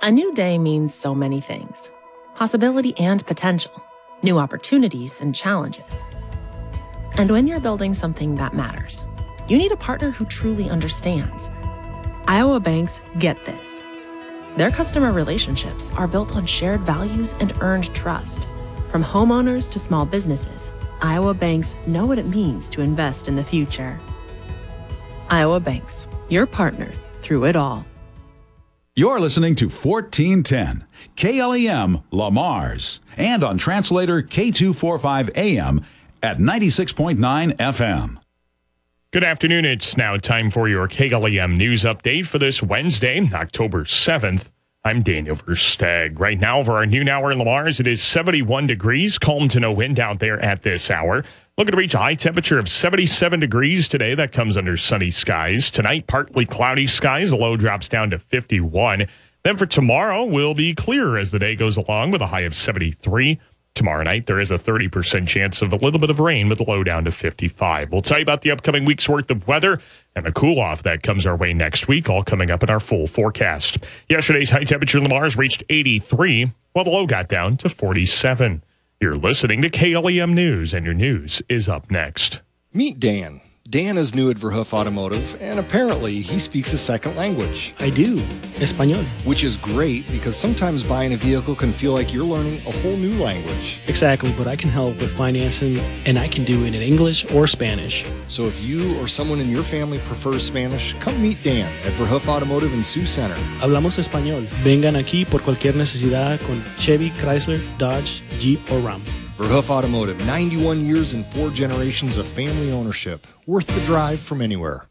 A new day means so many things. Possibility and potential, new opportunities and challenges. And when you're building something that matters, you need a partner who truly understands. Iowa banks get this. Their customer relationships are built on shared values and earned trust. From homeowners to small businesses, Iowa banks know what it means to invest in the future. Iowa Banks, your partner through it all. You're listening to 1410, KLEM La Mars, and on translator K245 AM at 96.9 FM. Good afternoon. It's now time for your KLEM news update for this Wednesday, October 7th. I'm Daniel Versteg. Right now for our noon hour in La Mars, it is 71 degrees, calm to no wind out there at this hour. Looking to reach a high temperature of 77 degrees today. That comes under sunny skies. Tonight, partly cloudy skies. The low drops down to 51. Then for tomorrow, we'll be clearer as the day goes along with a high of 73. Tomorrow night, there is a 30% chance of a little bit of rain with the low down to 55. We'll tell you about the upcoming week's worth of weather and the cool-off that comes our way next week, all coming up in our full forecast. Yesterday's high temperature in La Mars reached 83, while the low got down to 47. You're listening to KLEM News, and your news is up next. Meet Dan. Dan is new at Verhoof Automotive, and apparently he speaks a second language. I do, Espanol. Which is great, because sometimes buying a vehicle can feel like you're learning a whole new language. Exactly, but I can help with financing, and I can do it in English or Spanish. So if you or someone in your family prefers Spanish, come meet Dan at Verhoof Automotive in Sioux Center. Hablamos español. Vengan aquí por cualquier necesidad con Chevy, Chrysler, Dodge, Jeep, or Ram. Verhoof Automotive, 91 years and 4 generations of family ownership. Worth the drive from anywhere.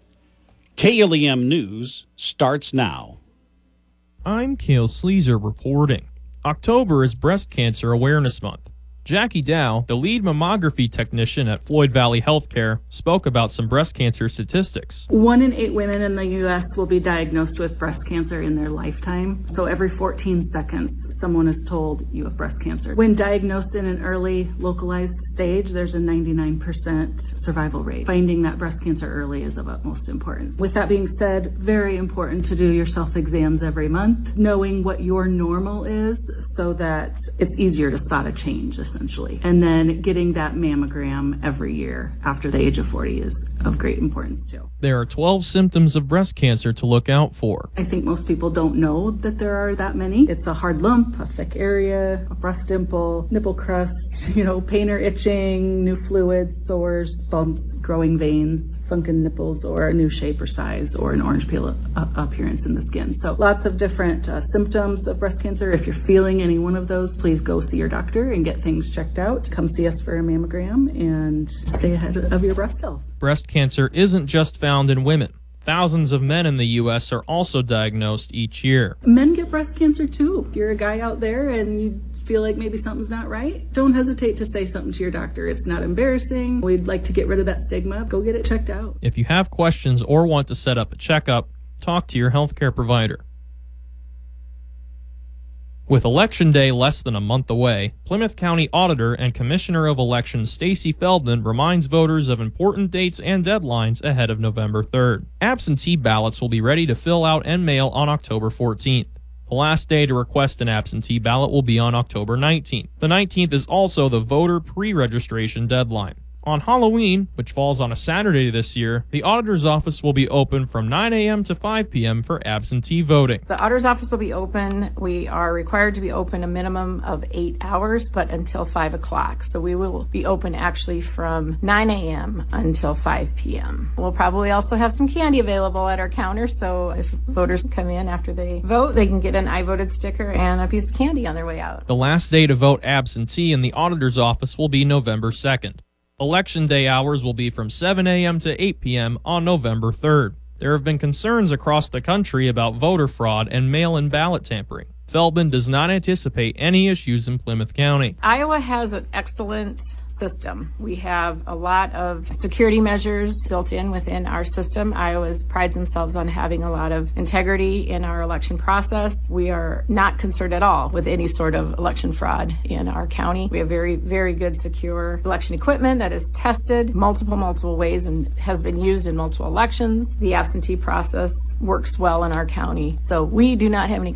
KLEM News starts now. I'm Cale Sleazer reporting. October is Breast Cancer Awareness Month. Jackie Dow, the lead mammography technician at Floyd Valley Healthcare, spoke about some breast cancer statistics. 1 in 8 women in the U.S. will be diagnosed with breast cancer in their lifetime. So every 14 seconds, someone is told you have breast cancer. When diagnosed in an early localized stage, there's a 99% survival rate. Finding that breast cancer early is of utmost importance. With that being said, very important to do your self-exams every month, knowing what your normal is so that it's easier to spot a change, essentially. And then getting that mammogram every year after the age of 40 is of great importance too. There are 12 symptoms of breast cancer to look out for. I think most people don't know that there are that many. It's a hard lump, a thick area, a breast dimple, nipple crust, pain or itching, new fluids, sores, bumps, growing veins, sunken nipples, or a new shape or size, or an orange peel appearance in the skin. So lots of different symptoms of breast cancer. If you're feeling any one of those, please go see your doctor and get things checked out. Come see us for a mammogram and stay ahead of your breast health. Breast cancer isn't just found in women. Thousands of men in the U.S. are also diagnosed each year. Men get breast cancer too. If you're a guy out there and you feel like maybe something's not right, don't hesitate to say something to your doctor. It's not embarrassing. We'd like to get rid of that stigma. Go get it checked out. If you have questions or want to set up a checkup, talk to your healthcare provider. With Election Day less than a month away, Plymouth County Auditor and Commissioner of Elections Stacey Feldman reminds voters of important dates and deadlines ahead of November 3rd. Absentee ballots will be ready to fill out and mail on October 14th. The last day to request an absentee ballot will be on October 19th. The 19th is also the voter pre-registration deadline. On Halloween, which falls on a Saturday this year, the auditor's office will be open from 9 a.m. to 5 p.m. for absentee voting. The auditor's office will be open. We are required to be open a minimum of 8 hours, but until 5 o'clock. So we will be open actually from 9 a.m. until 5 p.m. We'll probably also have some candy available at our counter, so if voters come in after they vote, they can get an I voted sticker and a piece of candy on their way out. The last day to vote absentee in the auditor's office will be November 2nd. Election Day hours will be from 7 a.m. to 8 p.m. on November 3rd. There have been concerns across the country about voter fraud and mail-in ballot tampering. Feldman does not anticipate any issues in Plymouth County. Iowa has an excellent system. We have a lot of security measures built in within our system. Iowa prides themselves on having a lot of integrity in our election process. We are not concerned at all with any sort of election fraud in our county. We have very, very good, secure election equipment that is tested multiple ways and has been used in multiple elections. The absentee process works well in our county. So we do not have any